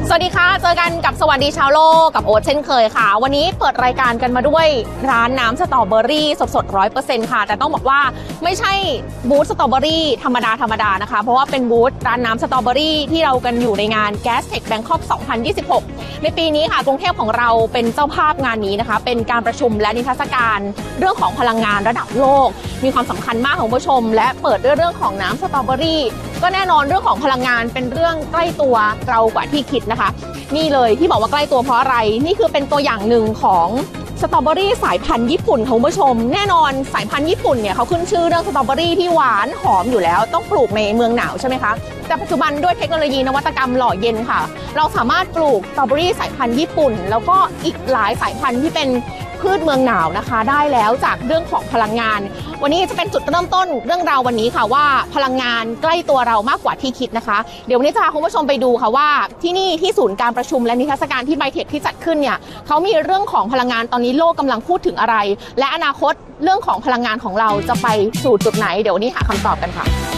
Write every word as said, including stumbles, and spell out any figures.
สวัสดีค่ะเจอกันกับสวัสดีชาวโลกกับโอ๊ตเช่นเคยค่ะวันนี้เปิดรายการกันมาด้วยร้านน้ำสตรอเบอรี่สดๆ ร้อยเปอร์เซ็นต์ ค่ะแต่ต้องบอกว่าไม่ใช่บูธสตรอเบอรี่ธรรมดาธรรมดานะคะเพราะว่าเป็นบูธร้านน้ำสตรอเบอรี่ที่เรากันอยู่ในงาน Gastech Bangkok สองพันยี่สิบหกในปีนี้ค่ะกรุงเทพของเราเป็นเจ้าภาพงานนี้นะคะเป็นการประชุมและนิทรรศการเรื่องของพลังงานระดับโลกมีความสำคัญมากของผู้ชมและเปิดด้วยเรื่องของน้ำสตรอเบอรี่ก็แน่นอนเรื่องของพลังงานเป็นเรื่องใกล้ตัวเรากว่าที่คิดนะคะนี่เลยที่บอกว่าใกล้ตัวเพราะอะไรนี่คือเป็นตัวอย่างหนึ่งของสตรอเบอรี่สายพันธุ์ญี่ปุ่นของผู้ชมแน่นอนสายพันธุ์ญี่ปุ่นเนี่ยเขาขึ้นชื่อเรื่องสตรอเบอรี่ที่หวานหอมอยู่แล้วต้องปลูกในเมืองหนาวใช่ไหมคะแต่ปัจจุบันด้วยเทคโนโลยีนวัตกรรมหล่อเย็นค่ะเราสามารถปลูกสตรอเบอรี่สายพันธุ์ญี่ปุ่นแล้วก็อีกหลายสายพันธุ์ที่เป็นพืชเมืองหนาวนะคะได้แล้วจากเรื่องของพลังงานวันนี้จะเป็นจุดเริ่มต้นเรื่องราววันนี้ค่ะว่าพลังงานใกล้ตัวเรามากกว่าที่คิดนะคะเดี๋ยววันนี้จะพาคุณผู้ชมไปดูค่ะว่าที่นี่ที่ศูนย์การประชุมและนิทรรศการที่ไบเทคที่จัดขึ้นเนี่ยเขามีเรื่องของพลังงานตอนนี้โลกกำลังพูดถึงอะไรและอนาคตเรื่องของพลังงานของเราจะไปสู่จุดไหนเดี๋ยววันนี้หาคำตอบกันค่ะ